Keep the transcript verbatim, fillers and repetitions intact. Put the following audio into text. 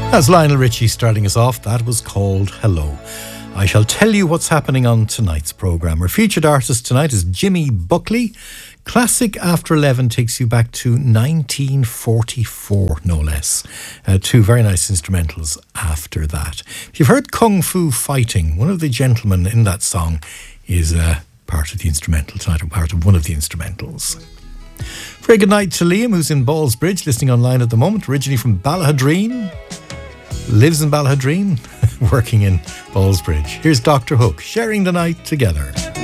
As Lionel Richie starting us off, that was called Hello. I shall tell you what's happening on tonight's programme. Our featured artist tonight is Jimmy Buckley. Classic After eleven takes you back to nineteen forty-four, no less. Uh, two very nice instrumentals after that. If you've heard Kung Fu Fighting, one of the gentlemen in that song is uh, part of the instrumental tonight, or part of one of the instrumentals. Very good night to Liam, who's in Ballsbridge, listening online at the moment, originally from Ballahadreen. Lives in Ballahadreen, working in Ballsbridge. Here's Doctor Hook, sharing the night together.